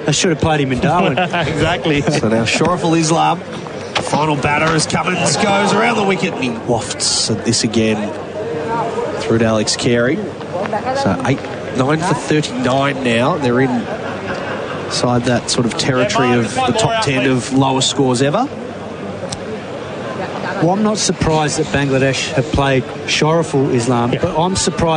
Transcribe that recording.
I should have played him in Darwin. Exactly. So now Shoreful Islam, the final batter as Cummins goes around the wicket and he wafts this again through to Alex Carey. So 9 for 39 now. They're inside that sort of territory of the top 10 of lowest scores ever. Well, I'm not surprised that Bangladesh have played Shoreful Islam, but I'm surprised